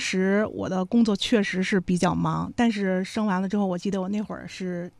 时我的工作确实是比较忙，但是生完了之后，我记得我那会儿是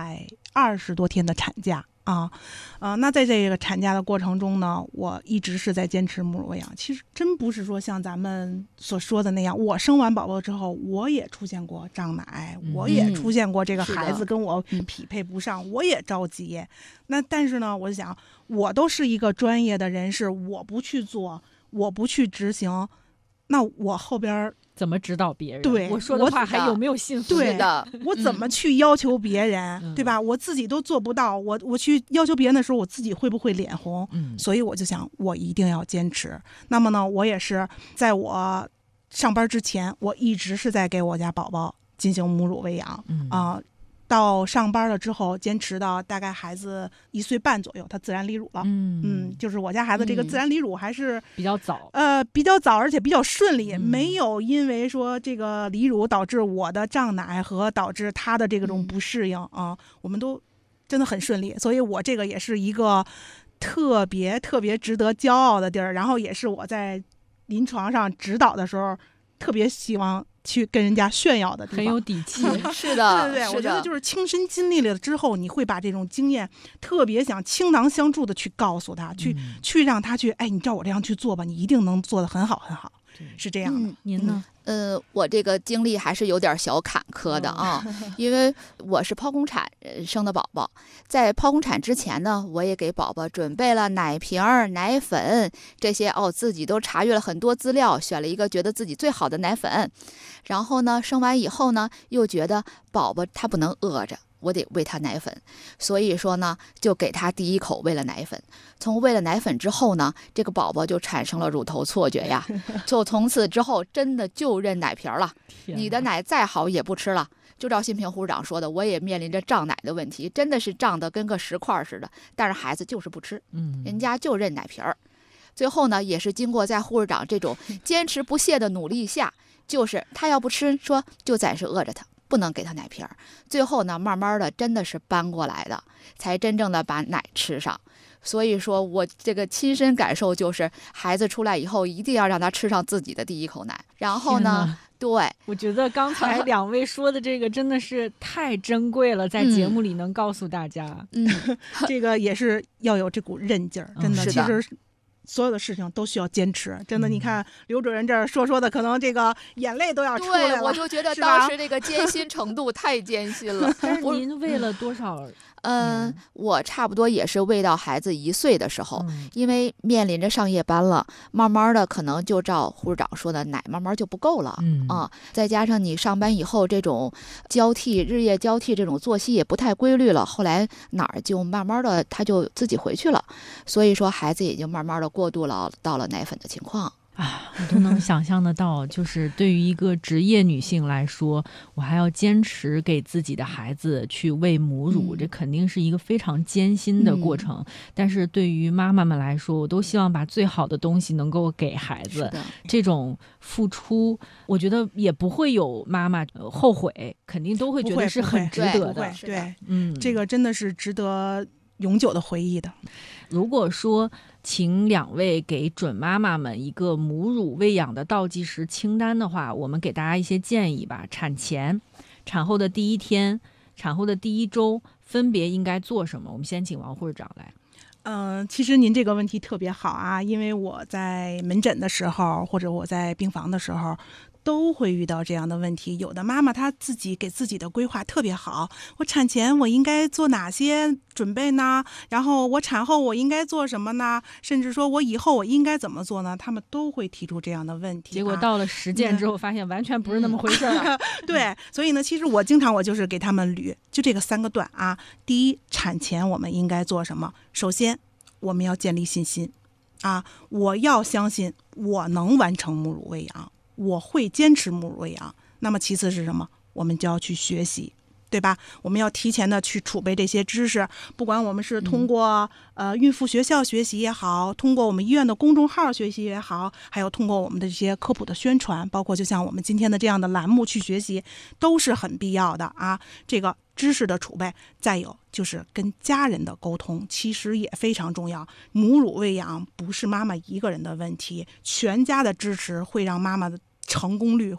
120多天的产假啊，那在这个产假的过程中呢，我一直是在坚持母乳喂养。其实真不是说像咱们所说的那样，我生完宝宝之后，我也出现过胀奶，我也出现过这个孩子跟我匹配不上，我也着急。那但是呢，我就想，我都是一个专业的人士，我不去做，我不去执行，那我后边怎么指导别人？ 对， 我说的话还有没有信服？ 对的，我怎么去要求别人，对吧？我自己都做不到，我去要求别人的时候，我自己会不会脸红？所以我就想，我一定要坚持。那么呢，我也是在我上班之前，我一直是在给我家宝宝进行母乳喂养到上班了之后，坚持到大概孩子1岁半左右，他自然离乳了。就是我家孩子这个自然离乳还是比较早， 比较早，而且比较顺利，没有因为说这个离乳导致我的胀奶和导致他的这种不适应我们都真的很顺利，所以我这个也是一个特别特别值得骄傲的地儿，然后也是我在临床上指导的时候特别希望去跟人家炫耀的地方， 很有底气。 是的， 对，我觉得就是亲身经历了之后，你会把这种经验特别想倾囊相助的去告诉他，去让他去，你照我这样去做吧，你一定能做得很好很好，是这样的。 您呢？ 我这个经历还是有点小坎坷的因为我是剖宫产生的宝宝，在剖宫产之前呢，我也给宝宝准备了奶瓶、奶粉这些自己都查阅了很多资料，选了一个觉得自己最好的奶粉。然后呢，生完以后呢，又觉得宝宝他不能饿着，我得喂他奶粉，所以说呢，就给他第一口喂了奶粉。从喂了奶粉之后呢，这个宝宝就产生了乳头错觉呀，就从此之后真的就认奶瓶了，你的奶再好也不吃了。就照新平护士长说的，我也面临着胀奶的问题，真的是胀得跟个石块似的，但是孩子就是不吃，人家就认奶瓶。最后呢，也是经过在护士长这种坚持不懈的努力下，就是他要不吃，说就暂时饿着他，不能给他奶瓶。最后呢，慢慢的真的是搬过来的，才真正的把奶吃上。所以说我这个亲身感受就是，孩子出来以后一定要让他吃上自己的第一口奶。然后呢，对， 我觉得刚才2位说的这个真的是太珍贵了，在节目里能告诉大家。 这个也是要有这股韧劲儿，真的，其实所有的事情都需要坚持，真的。你看刘主任这儿说的，可能这个眼泪都要出来了。 对，我就觉得当时这个艰辛程度太艰辛了。 但是您喂了多少？ 我差不多也是喂到孩子1岁的时候，因为面临着上夜班了，慢慢的可能就照护士长说的，奶慢慢就不够了再加上你上班以后这种日夜交替这种作息也不太规律了，后来哪儿就慢慢的他就自己回去了，所以说孩子也就慢慢的过渡了到了奶粉的情况。 我都能想象得到，就是对于一个职业女性来说，我还要坚持给自己的孩子去喂母乳，这肯定是一个非常艰辛的过程。但是对于妈妈们来说，我都希望把最好的东西能够给孩子。这种付出，我觉得也不会有妈妈后悔，肯定都会觉得是很值得的。 对，这个真的是值得永久的回忆的。 如果说请2位给准妈妈们一个母乳喂养的倒计时清单的话，我们给大家一些建议吧。产前、产后的第1天、产后的第1周分别应该做什么？我们先请王护士长来。 其实您这个问题特别好啊，因为我在门诊的时候，或者我在病房的时候，都会遇到这样的问题。有的妈妈她自己给自己的规划特别好，我产前我应该做哪些准备呢？然后我产后我应该做什么呢？甚至说我以后我应该怎么做呢？他们都会提出这样的问题。 结果到了实践之后，发现完全不是那么回事了。 对，所以呢，其实我经常就是给他们捋，就这个3个段啊。第一，产前我们应该做什么？首先，我们要建立信心我要相信我能完成母乳喂养，我会坚持母乳喂养。那么其次是什么？我们就要去学习，对吧？我们要提前的去储备这些知识，不管我们是通过孕妇学校学习也好，通过我们医院的公众号学习也好，还有通过我们的这些科普的宣传，包括就像我们今天的这样的栏目去学习，都是很必要的这个知识的储备。再有就是跟家人的沟通，其实也非常重要。母乳喂养不是妈妈一个人的问题，全家的支持会让妈妈的成功率